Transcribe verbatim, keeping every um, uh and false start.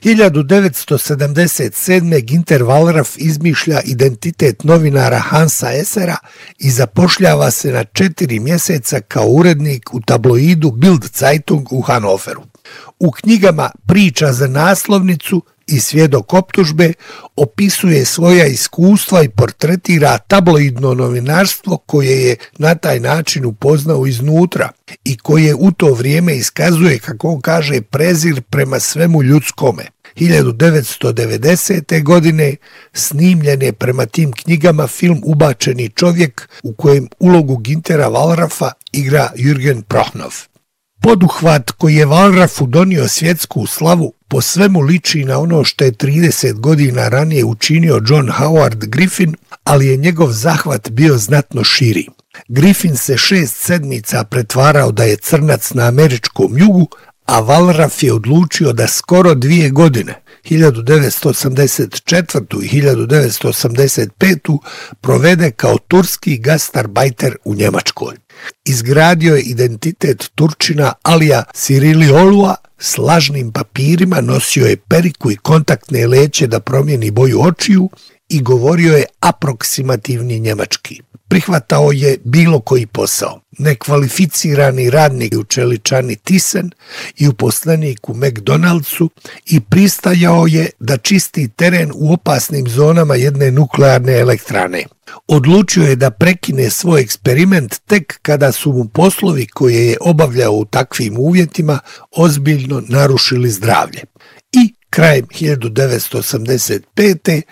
hiljadu devetsto sedamdeset sedme. Günter Wallraff izmišlja identitet novinara Hansa Essera i zapošljava se na četiri mjeseca kao urednik u tabloidu Bild Zeitung u Hanoveru. U knjigama Priča za naslovnicu i Svjedok optužbe opisuje svoja iskustva i portretira tabloidno novinarstvo koje je na taj način upoznao iznutra i koje u to vrijeme iskazuje, kako on kaže, prezir prema svemu ljudskome. hiljadu devetsto devedesete. godine snimljen je prema tim knjigama film Ubačeni čovjek u kojem ulogu Güntera Wallraffa igra Jürgen Prochnow. Poduhvat koji je Wallraffu donio svjetsku slavu po svemu liči na ono što je trideset godina ranije učinio John Howard Griffin, ali je njegov zahvat bio znatno širi. Griffin se šest sedmica pretvarao da je crnac na američkom jugu, a Wallraff je odlučio da skoro dvije godine, hiljadu devetsto osamdeset četvrtu. i hiljadu devetsto osamdeset petu. provede kao turski gastarbajter u Njemačkoj. Izgradio je identitet Turčina Alija Siriliolua, s lažnim papirima nosio je periku i kontaktne leće da promijeni boju očiju i govorio je aproksimativni njemački. Prihvatao je bilo koji posao. Nekvalificirani radnik u čeličani Thyssen i uposlenik u McDonald'su i pristajao je da čisti teren u opasnim zonama jedne nuklearne elektrane. Odlučio je da prekine svoj eksperiment tek kada su mu poslovi koje je obavljao u takvim uvjetima ozbiljno narušili zdravlje. I krajem hiljadu devetsto osamdeset pete.